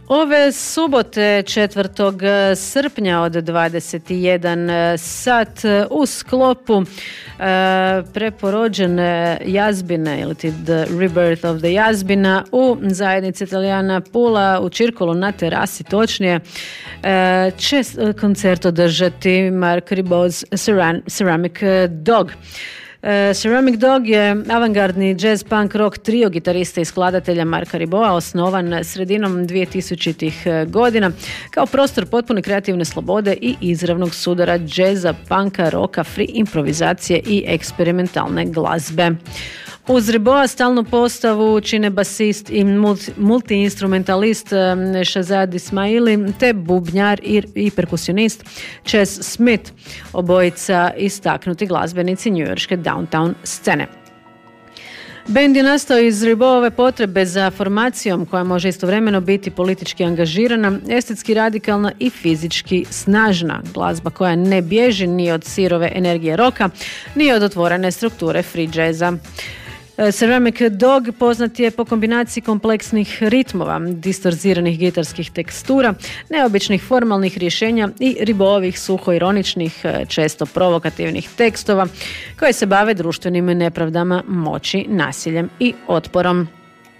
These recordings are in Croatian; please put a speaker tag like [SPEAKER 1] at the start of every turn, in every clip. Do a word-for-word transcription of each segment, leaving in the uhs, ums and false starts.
[SPEAKER 1] Ove subote četvrtog srpnja od dvadeset jedan sat u sklopu e, preporođene jazbine ili ti The Rebirth of the Jazbina u zajednici Italijana Pula u Circolo na terasi točnije e, će koncert održati Mark Ribot's Ceramic Dog. Uh, Ceramic Dog je avangardni jazz punk rock trio gitarista i skladatelja Marka Ribota, osnovan sredinom dvjetisućitih godina kao prostor potpune kreativne slobode i izravnog sudara džeza, punka, roka, free improvizacije i eksperimentalne glazbe. Uz Ribota stalnu postavu čine basist i multi-instrumentalist Shazad Ismaili te bubnjar i, i perkusionist Chess Smith, obojica istaknuti glazbenici njujorške downtown scene. Bend je nastao iz Ribotove potrebe za formacijom koja može istovremeno biti politički angažirana, estetski radikalna i fizički snažna. Glazba koja ne bježi ni od sirove energije roka, ni od otvorene strukture free jazza. Ceramic Dog poznat je po kombinaciji kompleksnih ritmova, distorziranih gitarskih tekstura, neobičnih formalnih rješenja i Ribotovih suho-ironičnih, često provokativnih tekstova koji se bave društvenim nepravdama, moći, nasiljem i otporom.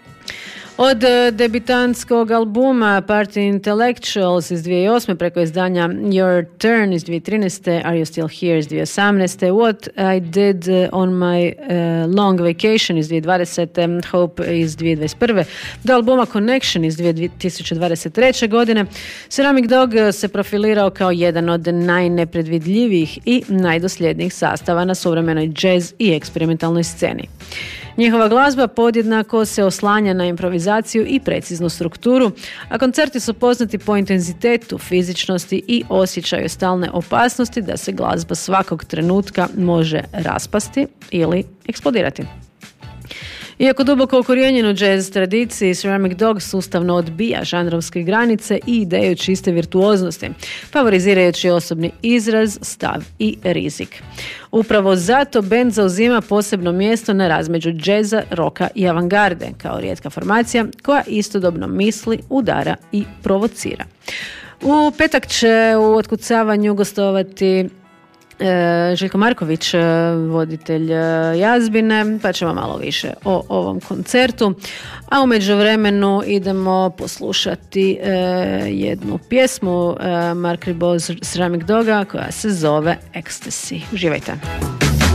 [SPEAKER 1] Od debitantskog albuma Party Intellectuals iz dvije tisuće osme preko izdanja Your Turn iz dvije tisuće trinaeste, Are You Still Here iz dvije tisuće osamnaeste, What I Did on My uh, Long Vacation iz dvije tisuće dvadesete, Hope iz dvije tisuće dvadeset prve, do albuma Connection iz dvije tisuće dvadeset treće godine, Ceramic Dog se profilirao kao jedan od najnepredvidljivijih i najdosljednijih sastava na suvremenoj jazz i eksperimentalnoj sceni. Njihova glazba podjednako se oslanja na improvizaciju i preciznu strukturu, a koncerti su poznati po intenzitetu, fizičnosti i osjećaju stalne opasnosti da se glazba svakog trenutka može raspasti ili eksplodirati. Iako duboko ukorijenjen u jazz tradiciji, Ceramic Dog sustavno odbija žanrovske granice i ideju čiste virtuoznosti, favorizirajući osobni izraz, stav i rizik. Upravo zato bend zauzima posebno mjesto na razmeđu džeza, roka i avangarde, kao rijetka formacija koja istodobno misli, udara i provocira. U petak će u otkucavanju gostovati E, Željko Marković, voditelj jazbine, pa ćemo malo više o ovom koncertu. A u međuvremenu idemo poslušati e, jednu pjesmu e, Mark Ribot's Ceramic Doga koja se zove Ecstasy. Uživajte!